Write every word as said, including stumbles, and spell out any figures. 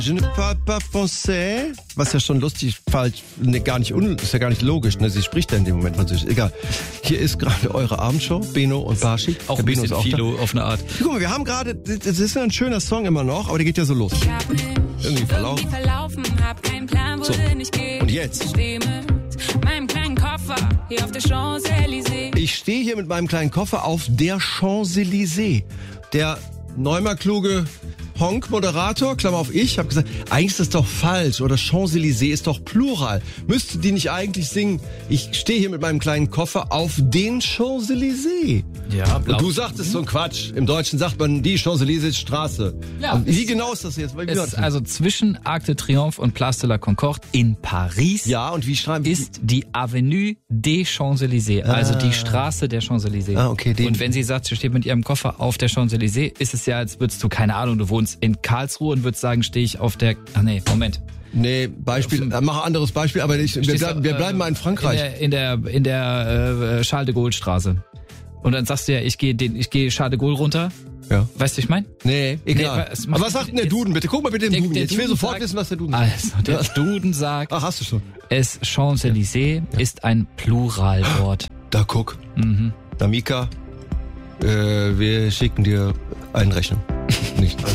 Je ne parle pas français, was ja schon lustig, falsch, ne, gar nicht un, ist ja gar nicht logisch, ne? Sie spricht ja in dem Moment Französisch. Egal. Hier ist gerade eure Abendshow, Beno und Bashi. Auch Der ein Beno bisschen ist auch Philo da. auf eine Art. Guck mal, wir haben gerade, das ist ja ein schöner Song immer noch, aber der geht ja so los. Ich hab mich Irgendwie verlaufen. verlaufen, hab keinen Plan, wohin ich gehe. Und jetzt? Steh mit meinem kleinen Koffer hier auf der Champs-Élysées. Ich stehe hier mit meinem kleinen Koffer auf der Champs-Élysées. Der neunmal kluge Honk-Moderator, Klammer auf ich, habe gesagt, eigentlich ist das doch falsch oder Champs-Élysées ist doch Plural. Müsste die nicht eigentlich singen, ich stehe hier mit meinem kleinen Koffer auf den Champs-Élysées? Ja, blau. Und du sagtest so ein Quatsch. Im Deutschen sagt man die Champs-Élysées Straße. Ja. Und wie genau ist das jetzt? Wie Es war ist das? also zwischen Arc de Triomphe und Place de la Concorde in Paris. Ja, und wie schreiben Ist die Avenue des Champs-Élysées, also die Straße der Champs-Élysées. Ah, okay, den- Und wenn sie sagt, sie steht mit ihrem Koffer auf der Champs-Élysées, ist es ja, als würdest du, keine Ahnung, du wohnst in Karlsruhe und würdest sagen, stehe ich auf der, ach nee, Moment. Nee, Beispiel, äh, mach ein anderes Beispiel, aber ich, wir, Stehst bleiben, du, wir bleiben äh, mal in Frankreich. In der, in der, in der äh, Charles de Gaulle Straße. Und dann sagst du ja, ich gehe den, ich gehe Charles de Gaulle runter. Ja. Weißt du, ich mein? Nee, egal. Nee, es macht- aber was sagt denn der jetzt- Duden bitte? Guck mal bitte den Der- Duden. der Jetzt. Ich will Duden sofort sagt- wissen, was der Duden sagt. Also, der Duden sagt, Ach, hast du schon. es Champs-Élysées ist ein Pluralwort. Da guck. Mhm. Da Mika, äh, wir schicken dir eine Rechnung. Nicht.